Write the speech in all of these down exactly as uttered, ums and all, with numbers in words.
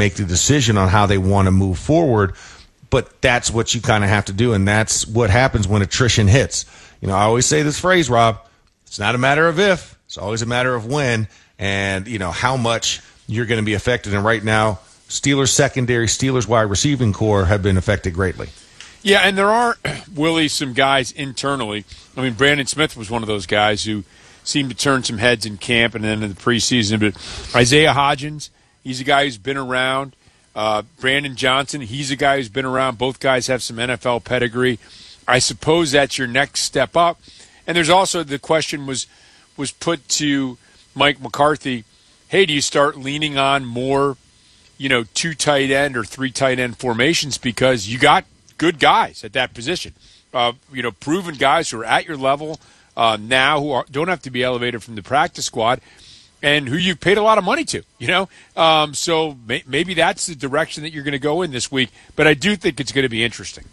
make the decision on how they want to move forward. But that's what you kind of have to do, and that's what happens when attrition hits. You know, I always say this phrase, Rob, it's not a matter of if, it's always a matter of when, and, you know, how much you're going to be affected. And right now, Steelers secondary, Steelers wide receiving core have been affected greatly. Yeah, and there are, Willie, some guys internally. I mean, Brandon Smith was one of those guys who seemed to turn some heads in camp and then in the preseason. But Isaiah Hodgins, he's a guy who's been around. Uh, Brandon Johnson, he's a guy who's been around. Both guys have some N F L pedigree. I suppose that's your next step up. And there's also the question was was put to Mike McCarthy, hey, do you start leaning on more, you know, two tight end or three tight end formations because you got good guys at that position, uh, you know, proven guys who are at your level uh, now who are, don't have to be elevated from the practice squad and who you've paid a lot of money to, you know. Um, so may, maybe that's the direction that you're going to go in this week. But I do think it's going to be interesting.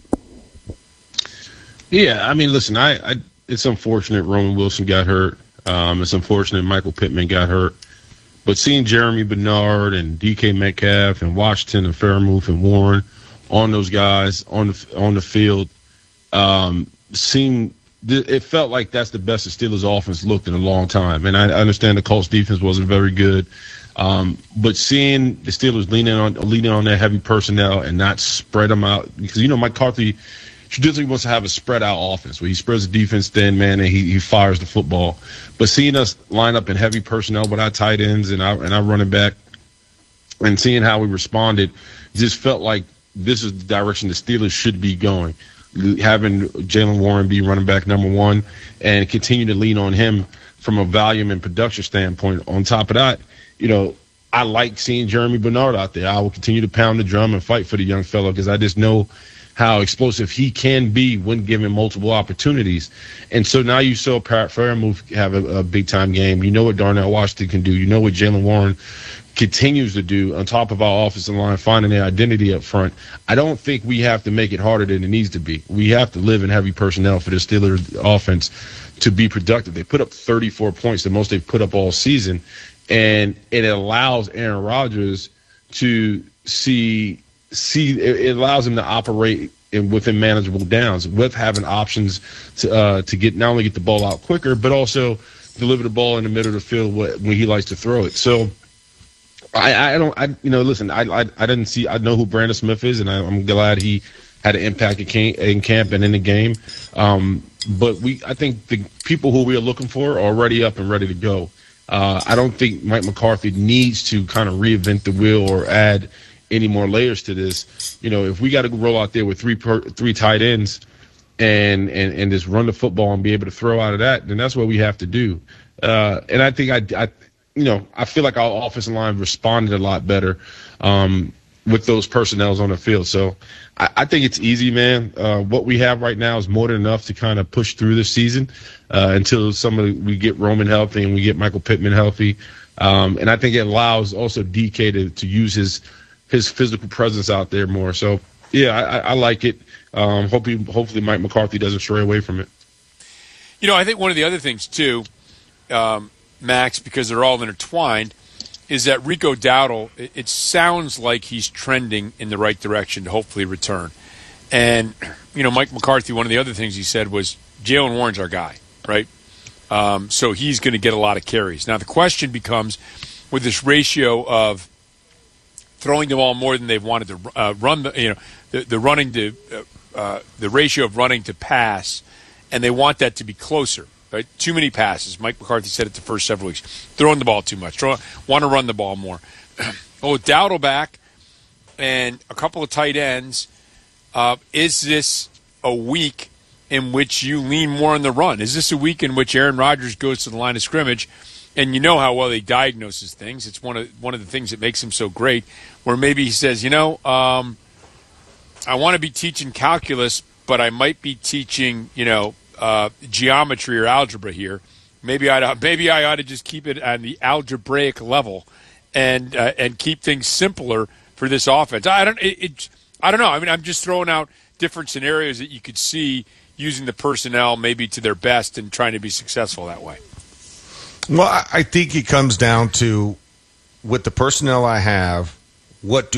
Yeah, I mean, listen, I, I it's unfortunate Roman Wilson got hurt. Um, it's unfortunate Michael Pittman got hurt. But seeing Jeremy Bernard and D K Metcalf and Washington and Fairmouth and Warren on those guys on the on the field, um, seemed it felt like that's the best the Steelers offense looked in a long time. And I understand the Colts defense wasn't very good, um, but seeing the Steelers leaning on leaning on their heavy personnel and not spread them out, because you know Mike McCarthy traditionally wants to have a spread out offense where he spreads the defense thin, man, and he, he fires the football. But seeing us line up in heavy personnel with our tight ends and our and our running back, and seeing how we responded, just felt like this is the direction the Steelers should be going. Having Jaylen Warren be running back number one and continue to lean on him from a volume and production standpoint. On top of that, you know, I like seeing Jeremy Bernard out there. I will continue to pound the drum and fight for the young fellow because I just know how explosive he can be when given multiple opportunities. And so now you saw Pat Fairmouth have a, a big-time game. You know what Darnell Washington can do. You know what Jaylen Warren continues to do on top of our offensive line, finding their identity up front. I don't think we have to make it harder than it needs to be. We have to live in heavy personnel for the Steelers offense to be productive. They put up thirty-four points, the most they've put up all season, and it allows Aaron Rodgers to see see it allows him to operate in within manageable downs with having options to uh, to get not only get the ball out quicker, but also deliver the ball in the middle of the field when he likes to throw it. So I, I don't, I, you know, listen, I, I, I didn't see, I know who Brandon Smith is, and I, I'm glad he had an impact in camp and in the game. Um, but we, I think the people who we are looking for are already up and ready to go. Uh, I don't think Mike McCarthy needs to kind of reinvent the wheel or add any more layers to this. You know, if we got to roll out there with three per, three tight ends and, and, and just run the football and be able to throw out of that, then that's what we have to do. Uh, and I think I, I, you know, I feel like our offensive line responded a lot better um, with those personnels on the field. So I, I think it's easy, man. Uh, what we have right now is more than enough to kind of push through this season uh, until somebody we get Roman healthy and we get Michael Pittman healthy. Um, and I think it allows also D K to, to use his his physical presence out there more. So, yeah, I, I like it. Um, hopefully, hopefully Mike McCarthy doesn't stray away from it. You know, I think one of the other things, too, um, Max, because they're all intertwined, is that Rico Dowdle, it, it sounds like he's trending in the right direction to hopefully return. And, you know, Mike McCarthy, one of the other things he said was Jaylen Warren's our guy, right? Um, so he's going to get a lot of carries. Now, the question becomes, with this ratio of throwing the ball more than they've wanted to uh, run, the, you know, the, the running to uh, uh, the ratio of running to pass, and they want that to be closer. Right? Too many passes. Mike McCarthy said it the first several weeks. Throwing the ball too much. Throw, want to run the ball more. Oh, with Dowdle back and a couple of tight ends, uh, is this a week in which you lean more on the run? Is this a week in which Aaron Rodgers goes to the line of scrimmage? And you know how well he diagnoses things. It's one of one of the things that makes him so great, where maybe he says, you know, um, I want to be teaching calculus, but I might be teaching, you know, uh, geometry or algebra here. Maybe I maybe I ought to just keep it on the algebraic level and uh, and keep things simpler for this offense. I don't it, it I don't know. I mean, I'm just throwing out different scenarios that you could see using the personnel maybe to their best and trying to be successful that way. Well, I think it comes down to, with the personnel I have, what do